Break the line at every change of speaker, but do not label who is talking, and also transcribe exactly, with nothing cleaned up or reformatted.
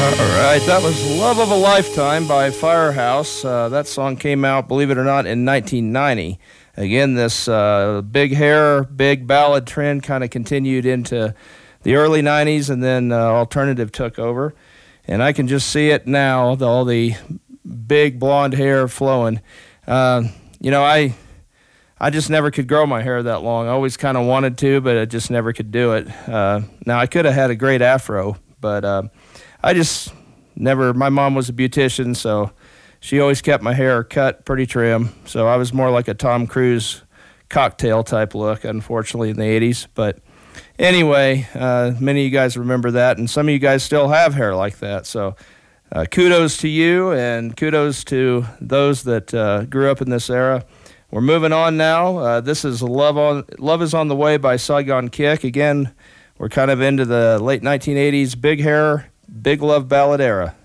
Right, that was Love of a Lifetime by Firehouse. Uh, that song came out, believe it or not, in nineteen ninety. Again, this uh, big hair, big ballad trend kind of continued into the early nineties, and then uh, alternative took over. And I can just see it now, the, all the big blonde hair flowing. Uh, you know, I I just never could grow my hair that long. I always kind of wanted to, but I just never could do it. Uh, now, I could have had a great afro, but uh, I just never, my mom was a beautician, so she always kept my hair cut pretty trim. So I was more like a Tom Cruise cocktail type look, unfortunately, in the eighties. But anyway, uh, many of you guys remember that, and some of you guys still have hair like that. So uh, kudos to you, and kudos to those that uh, grew up in this era. We're moving on now. Uh, this is Love on Love is on the Way by Saigon Kick. Again, we're kind of into the late nineteen eighties big hair, big love ballad era.